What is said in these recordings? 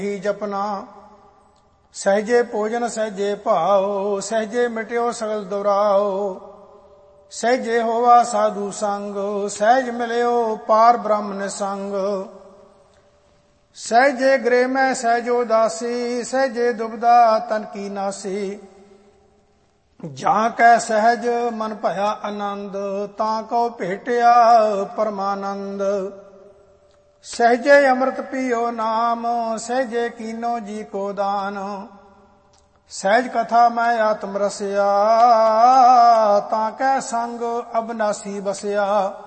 ਹੀ ਜਪਨਾ। ਸਹਿਜੇ ਭੋਜਨ ਸਹਿਜੇ ਭਾਉ, ਸਹਿਜੇ ਮਿਟਿਓ ਸਗਲ ਦੁਰਾਓ। ਸਹਿਜੇ ਹੋਵਾ ਸਾਧੂ ਸੰਗ, ਸਹਿਜ ਮਿਲਿਓ ਪਾਰ ਬ੍ਰਹਮ ਨਿਸੰਗ। ਸਹਿਜੇ ਗ੍ਰਹਿ ਮੈਂ ਸਹਿਜੋ ਦਾਸੀ, ਸਹਿਜੇ ਦੁਬਦਾ ਤਨ ਕੀ ਨਾਸੀ। ਜਾਂ ਕੈ ਸਹਿਜ ਮਨ ਭਇਆ ਆਨੰਦ, ਤਾਂ ਕਉ ਭੇਟਿਆ ਪਰਮਾਨੰਦ। ਸਹਿਜੇ ਅੰਮ੍ਰਿਤ ਪੀਓ ਨਾਮ, ਸਹਿਜੇ ਕੀਨੋ ਜੀ ਕੋ ਦਾਨ। ਸਹਿਜ ਕਥਾ ਮੈਂ ਆਤਮ ਰਸਿਆ, ਤਾਂ ਕੈ ਸੰਗ ਅਬਨਾਸੀ ਬਸਿਆ।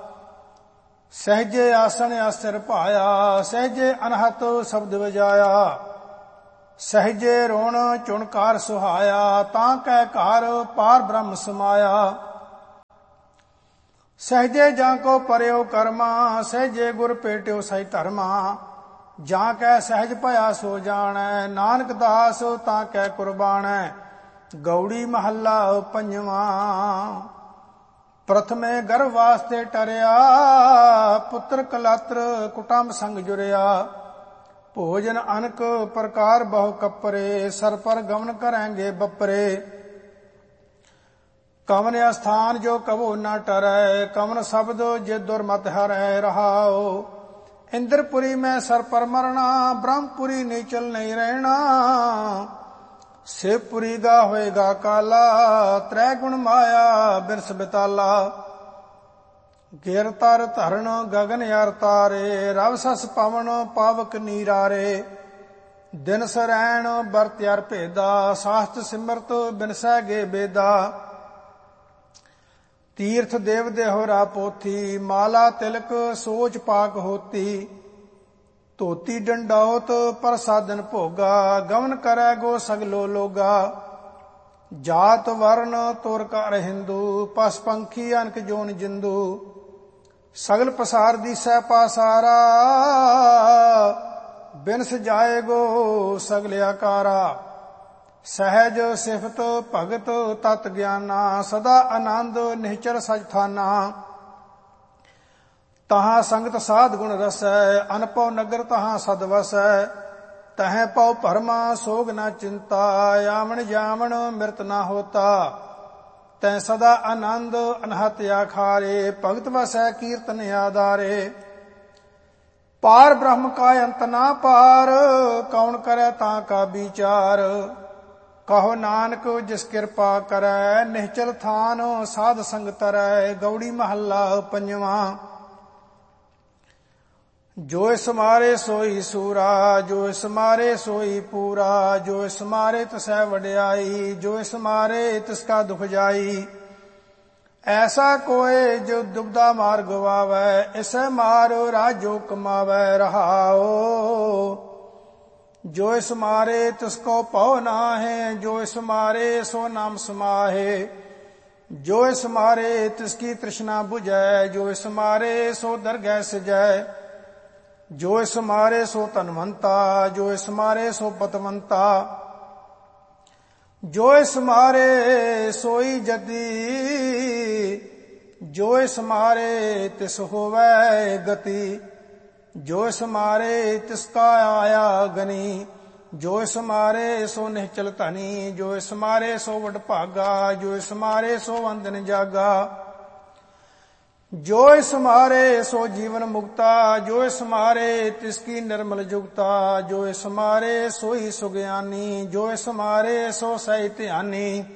ਸਹਿਜੇ ਆਸਣ ਆਸਿਰ ਭਾਇਆ, ਸਹਿਜੇ ਅਨਹਤ ਸ਼ਬਦ ਵਜਾਇਆ। ਸਹਿਜੇ ਰੋਣ ਚੁਣਕਾਰ ਸੁਹਾਇਆ, ਤਾਂ ਕੈ ਘਰ ਪਾਰ ਬ੍ਰਹਮ ਸਮਾਇਆ। ਸਹਿਜੇ ਜਾਂ ਕੋ ਪਰਿਓ ਕਰਮਾ, ਸਹਿਜੇ ਗੁਰ ਭੇਟਿਓ ਸਹਿ ਧਰਮਾ। ਜਾਂ ਕੈ ਸਹਿਜ ਭਇਆ ਸੋ ਜਾਣੈ, ਨਾਨਕ ਦਾਸ ਤਾਂ ਕੈ ਕੁਰਬਾਨੈ। ਗਉੜੀ ਮਹੱਲਾ ਪੰਜਵਾਂ। ਪ੍ਰਥਮੇ ਗਰਭ ਵਾਸਤੇ ਟਰਿਆ, ਪੁੱਤਰ ਕਲਾਤਰ ਕੁਟੰਬ ਸੰਗ ਜੁਰਿਆ। ਭੋਜਨ ਅਨਕ ਪ੍ਰਕਾਰ ਬਹੁ ਕੱਪਰੇ, ਸਰ ਪਰ ਗਮਨ ਕਰੈਂਗੇ ਬੱਪਰੇ। ਕਵਨ ਅਸਥਾਨ ਜੋ ਕਬੋ ਨਾ ਟਰੈ, ਕਵਨ ਸ਼ਬਦ ਜੇ ਦੁਰਮਤ ਹਰੈ ਰਹਾਓ। ਇੰਦਰਪੁਰੀ ਮੈਂ ਸਰ ਪਰ ਮਰਣਾ, ਬ੍ਰਹਮਪੁਰੀ ਨੀਚਲ ਨਹੀਂ ਰਹਿਣਾ। ਸ਼ਿਵਪੁਰੀ ਦਾ ਹੋਏਗਾ ਕਾਲਾ, ਤ੍ਰੈ ਗੁਣ ਮਾਇਆ ਬਿਰਸ ਬਿਤਾਲਾ। ਗਿਰ ਤਰ ਧਰਨ ਗਗਨ ਅਰ ਤਾਰੇ, ਰਵ ਸਸ ਪਵਨ ਪਾਵਕ ਨੀਰਾਰੇ। ਦਿਨ ਸਰੈਣ ਬਰਤ ਅਰ ਭੇਦਾ, ਸਾਸਤ ਸਿਮਰਤ ਬਿਨਸੈ ਗੇ ਬੇਦਾ। ਤੀਰਥ ਦੇਵ ਦੇਹੁਰਾ ਪੋਥੀ, ਮਾਲਾ ਤਿਲਕ ਸੋਚ ਪਾਕ ਹੋਤੀ। ਧੋਤੀ ਡੰਡੌਤ ਪ੍ਰਸਾਦਨ ਭੋਗਾ, ਗਮਨ ਕਰੈ ਗੋ ਸਗਲੋ ਲੋਗਾ। ਜਾਤ ਵਰਨ ਤੁਰ ਕਰ ਹਿੰਦੂ, ਪਸ ਪੰਖੀ ਅਨਕ ਜੋਨ ਜਿੰਦੂ। ਸਗਲ ਪਸਾਰ ਦੀਸੈ ਪਾਸਾਰਾ, ਬਿਨਸ ਜਾਏਗੋ ਸਗਲ ਆਕਾਰਾ। ਸਹਿਜ ਸਿਫਤ ਭਗਤ ਤਤ ਗਿਆਨਾ, ਸਦਾ ਆਨੰਦ ਨਿਹਚਲ ਸਚ ਥਾਨਾ। ਤਹਾਂ ਸੰਗਤ ਸਾਧ ਗੁਣ ਰਸੈ, ਅਨਪਉ ਨਗਰ ਤਹਾਂ ਸਦ ਵਸੈ। ਤਹੈ ਪਉ ਭਰਮਾ ਸੋਗ ਨਾ ਚਿੰਤਾ, ਆਵਣ ਜਾਵਣ ਮਿਰਤ ਨਾ ਹੋਤਾ। ਤੈ ਸਦਾ ਆਨੰਦ ਅਨਹਤ ਆਖਾਰੇ, ਭਗਤ ਵਸੈ ਕੀਰਤਨ ਆਧਾਰੇ। ਪਾਰ ਬ੍ਰਹਮ ਕਾ ਅੰਤ ਨਾ ਪਾਰ, ਕੌਣ ਕਰੈ ਤਾਂ ਕਾ ਵਿਚਾਰ। ਕਹੋ ਨਾਨਕ ਜਿਸ ਕਿਰਪਾ ਕਰੈ, ਨਿਹਚਲ ਥਾਨ ਸਾਧ ਸੰਗ ਤਰੈ। ਗਉੜੀ ਮਹੱਲਾ ਪੰਜਵਾਂ। ਜੋ ਇਸ ਮਾਰੇ ਸੋਈ ਸੂਰਾ, ਜੋ ਇਸ ਮਾਰੇ ਸੋਈ ਪੂਰਾ। ਜੋ ਇਸ ਮਾਰੇ ਤਿਸੈ ਵਡਿਆਈ, ਜੋ ਇਸ ਮਾਰੇ ਤਿਸ ਕਾ ਦੁਖ ਜਾਈ। ਐਸਾ ਕੋਏ ਜੋ ਦੁਬਦਾ ਮਾਰ ਗਵਾਵੈ, ਇਸੈ ਮਾਰ ਰਾਜੋ ਕਮਾਵੈ ਰਹਾਓ। ਜੋ ਇਸ ਮਾਰੇ ਤਿਸ ਕੋ ਭਉ ਨਾਹਿ, ਜੋ ਇਸ ਮਾਰੇ ਸੋ ਨਾਮ ਸਮਾਹੇ। ਜੋ ਇਸ ਮਾਰੇ ਤਿਸ ਕੀ ਤ੍ਰਿਸ਼ਨਾ ਬੁਝੈ, ਜੋ ਇਸ ਮਾਰੇ ਸੋ ਦਰਗਹਿ ਸਜੈ। ਜੋ ਇਸ ਮਾਰੇ ਸੋ ਧਨਵੰਤਾ, ਜੋ ਇਸ ਮਾਰੇ ਸੋ ਪਤਵੰਤਾ। ਜੋ ਇਸ ਮਾਰੇ ਸੋਈ ਜਤੀ, ਜੋ ਇਸ ਮਾਰੇ ਤਿਸ ਹੋਵੈ ਗਤੀ। ਜੋ ਇਸ ਮਾਰੇ ਤਿਸ ਕਾ ਆਇਆ ਗਨੀ, ਜੋ ਇਸ ਮਾਰੇ ਸੋ ਨਿਹਚਲ ਧਨੀ। ਜੋ ਇਸ ਮਾਰੇ ਸੋ ਵਡ ਭਾਗਾ, ਜੋ ਇਸ ਮਾਰੇ ਸੋ ਵੰਦਨ ਜਾਗਾ। ਜੋ ਇਸ ਮਾਰੇ ਸੋ ਜੀਵਨ ਮੁਕਤਾ, ਜੋ ਇਸ ਮਾਰੇ ਤਿਸ ਕੀ ਨਿਰਮਲ ਜੁਗਤਾ। ਜੋ ਇਸ ਮਾਰੇ ਸੋਈ ਸੁਗਿਆਨੀ, ਜੋ ਇਸ ਮਾਰੇ ਸੋ ਸਹਿ ਧਿਆਨੀ।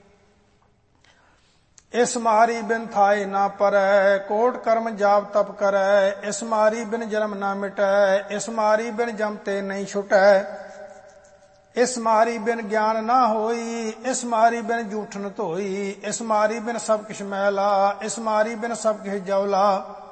ਇਸ ਮਾਰੀ ਬਿਨ ਥਾਏ ਨਾ ਪਰੈ, ਕੋਟ ਕਰਮ ਜਾਪ ਤਪ ਕਰੈ। ਇਸ ਮਾਰੀ ਬਿਨ ਜਨਮ ਨਾ ਮਿਟੈ, ਇਸ ਮਾਰੀ ਬਿਨ ਜਮ ਤੇ ਨਹੀਂ ਛੁਟੈ। ਇਸ ਮਾਰੀ ਬਿਨ ਗਿਆਨ ਨਾ ਹੋਈ, ਇਸ ਮਾਰੀ ਬਿਨ ਜੂਠਨ ਧੋਈ। ਇਸ ਮਾਰੀ ਬਿਨ ਸਭ ਕਿਛ ਮੈਲਾ, ਇਸ ਮਾਰੀ ਬਿਨ ਸਭ ਕਿਛ ਜੌਲਾ।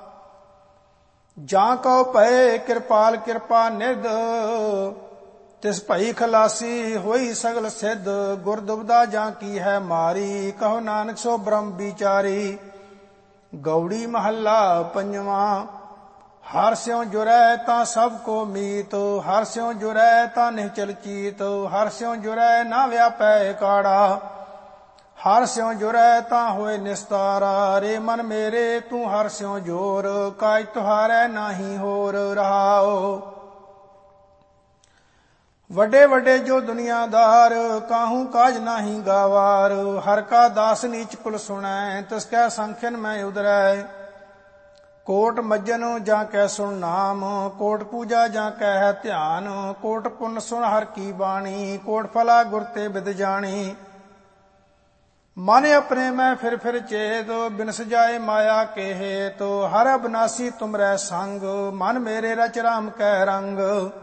ਜਾਂ ਕਉ ਭਏ ਕਿਰਪਾਲ ਕਿਰਪਾ ਨਿਧ, ਤਿਸ ਭਈ ਖਲਾਸੀ ਹੋਈ ਸਗਲ ਸਿੱਧ। ਗੁਰ ਦੁਬਦਾ ਜਾਂ ਕੀ ਹੈ ਮਾਰੀ, ਕਹੋ ਨਾਨਕ ਸੋ ਬ੍ਰਹਮ ਵਿਚਾਰੀ। ਗਉੜੀ ਮਹੱਲਾ ਪੰਜਵਾਂ। ਹਰਿ ਸਿਉ ਜੁਰੈ ਤਾਂ ਸਭ ਕੋ ਮੀਤ, ਹਰਿ ਸਿਉ ਜੁਰੈ ਤਾਂ ਨਿਹਚਲ ਚੀਤ। ਹਰਿ ਸਿਉ ਜੁਰੈ ਨਾ ਵਿਆਪੈ ਕਾੜਾ, ਹਰਿ ਸਿਉ ਜੁਰੈ ਤਾਂ ਹੋਏ ਨਿਸਤਾਰਾ। ਰੇ ਮਨ ਮੇਰੇ ਤੂੰ ਹਰਿ ਸਿਉ ਜੋਰ, ਕਾਜ ਤੁਹਾਰੈ ਨਾਹੀ ਹੋਰ ਰਹਾਓ। ਵੱਡੇ ਵੱਡੇ ਜੋ ਦੁਨੀਆਦਾਰ, ਕਾਹੂ ਕਾਜ ਨਾਹੀ ਗਾਵਾਰ। ਹਰ ਕਾ ਦਾਸ ਨੀਚ ਕੁਲ ਸੁਣੈ, ਤਿਸ ਕੈ ਸੰਖਿਅਨ ਮੈਂ ਉਦਰੈ। ਕੋਟ ਮੱਜਨ ਜਾਂ ਕੈ ਸੁਣ ਨਾਮ, ਕੋਟ ਪੂਜਾ ਜਾਂ ਕੈ ਹੈ ਧਿਆਨ। ਕੋਟ ਪੁੰਨ ਸੁਣ ਹਰ ਕੀ ਬਾਣੀ, ਕੋਟ ਫਲਾ ਗੁਰ ਤੇ ਬਿਦ ਜਾਣੀ। ਮਨ ਆਪਣੇ ਮੈਂ ਫਿਰ ਫਿਰ ਚੇਤ, ਬਿਨਸ ਜਾਏ ਮਾਇਆ ਕੇ ਹੇਤ। ਹਰ ਅਬਨਾਸੀ ਤੁਮਰੈ ਸੰਗ, ਮਨ ਮੇਰੇ ਰਚ ਰਾਮ ਕੈ ਰੰਗ।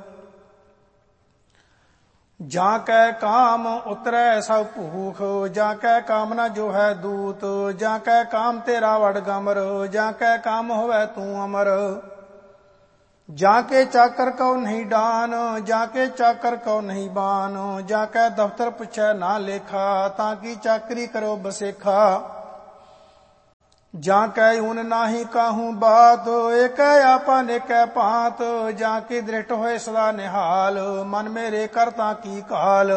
ਜਾਂ ਕੈ ਕਾਮ ਉਤਰੈ ਸਭ ਭੂਖ, ਜਾਂ ਕੈ ਕਾਮਨਾ ਜੋ ਹੈ ਦੂਤ। ਜਾਂ ਕੈ ਕਾਮ ਤੇਰਾ ਵਡ ਗਮਰ, ਜਾਂ ਕੈ ਕਾਮ ਹੋਵੈ ਤੂੰ ਅਮਰ। ਜਾਂ ਕੇ ਚਾਕਰ ਕਉ ਨਹੀਂ ਡਾਨ, ਜਾਂ ਕੇ ਚਾਕਰ ਕਉ ਨਹੀਂ ਬਾਨ। ਜਾਂ ਕੈ ਦਫਤਰ ਪੁੱਛੈ ਨਾ ਲੇਖਾ, ਤਾਂ ਕੀ ਚਾਕਰੀ ਕਰੋ ਬਸੇਖਾ। ਜਾਂ ਕੈ ਊਨ ਨਾਹੀ ਕਾਹੂ ਬਾਤ, ਏਕੈ ਆਪਾ ਨੇਕੈ ਭਾਂਤ। ਜਾਂ ਕੀ ਦ੍ਰਿਸ਼ਟ ਹੋਏ ਸਦਾ ਨਿਹਾਲ, ਮਨ ਮੇਰੇ ਕਰਤਾ ਕੀ ਕਾਲ।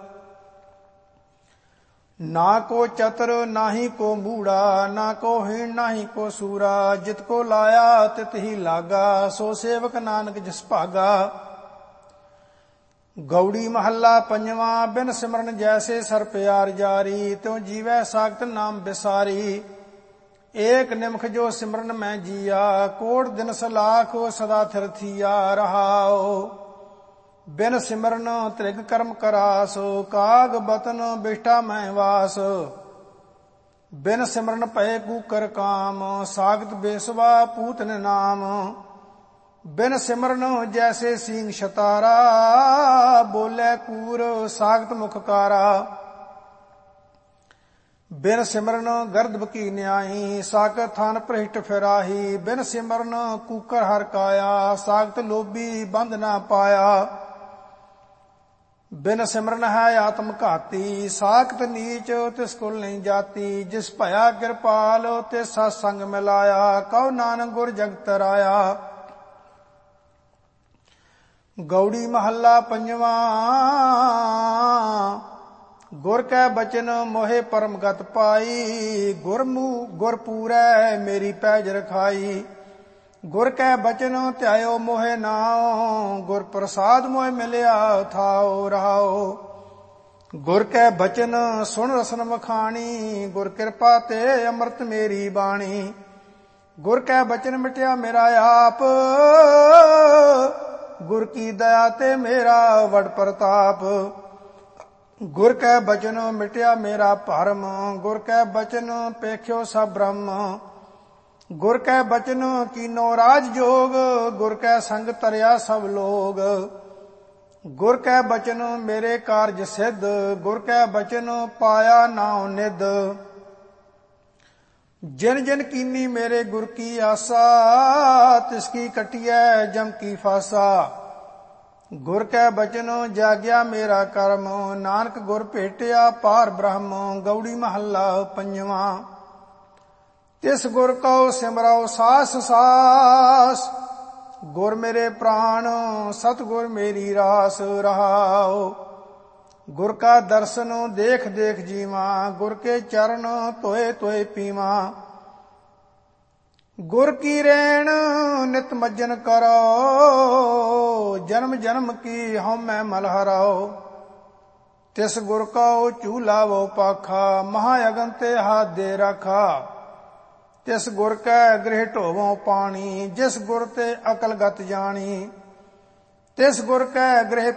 ਨਾ ਕੋ ਚਤਰ ਨਾਹੀ ਕੋ ਮੂੜਾ, ਨਾ ਕੋ ਹੀਣ ਨਾਹੀ ਕੋ ਸੂਰਾ। ਜਿਤ ਕੋ ਲਾਇਆ ਤਿਤ ਹੀ ਲਾਗਾ, ਸੋ ਸੇਵਕ ਨਾਨਕ ਜਿਸ ਭਾਗਾ। ਗੌੜੀ ਮਹੱਲਾ ਪੰਜਵਾਂ। ਬਿਨ ਸਿਮਰਨ ਜੈਸੇ ਸਰ ਪਿਆਰ ਜਾਰੀ, ਤਿਉ ਜੀਵੈ ਸਾਖਤ ਨਾਮ ਬਿਸਾਰੀ। ਏਕ ਨਿਮਖ ਜੋ ਸਿਮਰਨ ਮੈਂ ਜੀਆ, ਕੋਟ ਦਿਨ ਸਲਾਖ ਸਦਾ ਥਿਰ ਥੀਆ। ਰਹਾਉ ਬਿਨ ਸਿਮਰਨ ਤ੍ਰਿਗ ਕਰਮ ਕਰਾਸ, ਕਾਗ ਬਤਨ ਬਿਸ਼ਟਾ ਮੈਂ ਵਾਸ। ਬਿਨ ਸਿਮਰਨ ਭਏ ਕੂਕਰ ਕਾਮ, ਸਾਗਤ ਬੇਸਵਾ ਪੂਤਨ ਨਾਮ। ਬਿਨ ਸਿਮਰਨ ਜੈਸੇ ਸੀਂਗ ਸ਼ਤਾਰਾ, ਬੋਲੇ ਕੂਰ ਸਾਗਤ ਮੁਖਕਾਰਾ। ਬਿਨ ਸਿਮਰਨ ਗਰਦਬ ਕੀ ਨਿਆਈ, ਸਾਗਤ ਥਨ ਭ੍ਰਿਸ਼ਟ ਫਿਰਾਹੀ। ਬਿਨ ਸਿਮਰਨ ਕੂਕਰ ਹਰ ਕਾਇਆ, ਸਾਗਤ ਲੋਭੀ ਬੰਧ ਨਾ ਪਾਇਆ। ਬਿਨ ਸਿਮਰਨ ਹੈ ਆਤਮ ਘਾਤੀ, ਸਾਖਤ ਨੀਚ ਤਿਸ ਕੁਲ ਨਹੀਂ ਜਾਤੀ। ਜਿਸ ਭਇਆ ਕਿਰਪਾਲ ਤਿਸ ਸਤ ਸੰਗ ਮਿਲਾਇਆ, ਕਉ ਨਾਨਕ ਗੁਰ ਜਗਤ ਰਾਇਆ। ਗੌੜੀ ਮਹੱਲਾ ਪੰਜਵਾਂ। ਗੁਰ ਕੈ ਬਚਨ ਮੋਹਿ ਪਰਮ ਗਤ ਪਾਈ, ਗੁਰ ਪੂਰੈ ਮੇਰੀ ਪੈਜ ਰਖਾਈ। ਗੁਰ ਕੈ ਬਚਨ ਧਿਆਇਓ ਮੋਹਿ ਨਾਉ, ਗੁਰ ਪ੍ਰਸਾਦ ਮੋਹਿ ਮਿਲਿਆ ਥਾਉ। ਰਹਾਉ ਗੁਰ ਕੈ ਬਚਨ ਸੁਣ ਰਸਨ ਵਖਾਣੀ, ਗੁਰ ਕਿਰਪਾ ਤੇ ਅੰਮ੍ਰਿਤ ਮੇਰੀ ਬਾਣੀ। ਗੁਰ ਕੈ ਬਚਨ ਮਿਟਿਆ ਮੇਰਾ ਆਪ, ਗੁਰ ਕੀ ਦਇਆ ਤੇ ਮੇਰਾ ਵਡ ਪ੍ਰਤਾਪ। ਗੁਰ ਕੈ ਬਚਨ ਮਿਟਿਆ ਮੇਰਾ ਭਰਮ, ਗੁਰ ਕੈ ਬਚਨ ਪੇਖਿਓ ਸਭ ਬ੍ਰਹਮ। ਗੁਰ ਕੈ ਬਚਨ ਕੀਨੋ ਰਾਜ ਜੋਗ, ਗੁਰ ਕੈ ਸੰਗ ਤਰਿਆ ਸਭ ਲੋਗ। ਗੁਰ ਕੈ ਬਚਨ ਮੇਰੇ ਕਾਰਜ ਸਿੱਧ, ਗੁਰ ਕੈ ਬਚਨ ਪਾਇਆ ਨਾਉ ਨਿਧ। ਜਿਨ ਜਿਨ ਕੀਨੀ ਮੇਰੇ ਗੁਰ ਕੀ ਆਸਾ, ਤਿਸ ਕੀ ਕਟਿਐ ਜਮ ਕੀ ਫਾਸਾ। ਗੁਰ ਕੈ ਬਚਨ ਜਾਗਿਆ ਮੇਰਾ ਕਰਮ, ਨਾਨਕ ਗੁਰ ਭੇਟਿਆ ਪਾਰ ਬ੍ਰਹਮ। ਗੌੜੀ ਮਹੱਲਾ ਪੰਜਵਾਂ। ਤਿਸ ਗੁਰ ਕਉ ਸਿਮਰਉ ਸਾਸ ਸਾਸ, ਗੁਰ ਮੇਰੇ ਪ੍ਰਾਣ ਸਤਿਗੁਰ ਮੇਰੀ ਰਾਸ। ਰਹਾਉ ਗੁਰ ਕਾ ਦਰਸ਼ਨ ਦੇਖ ਦੇਖ ਜੀਵਾਂ, ਗੁਰ ਕੇ ਚਰਨ ਧੋਏ ਧੋਏ ਪੀਵਾਂ। ਗੁਰ ਕੀ ਰੇਣ ਨਿਤ ਮੱਜਨ ਕਰੋ, ਜਨਮ ਜਨਮ ਕੀ ਹਉਮੈ ਮਲ ਹਰਾਓ। ਤਿਸ ਗੁਰ ਕਉ ਚੂਹ ਲਾਵੋ ਪਾਖਾ, ਮਹਾ ਅਗਨ ਤੇ ਹਾਥ ਦੇ ਰਾਖਾ। ਤਿਸ ਗੁਰ ਕੈ ਗ੍ਰਹਿ ਢੋਵੋ ਪਾਣੀ, ਜਿਸ ਗੁਰ ਤੇ ਅਕਲ ਗਤ ਜਾਣੀ। ਤਿਸ ਗੁਰ ਕੈ ਗ੍ਰਹਿ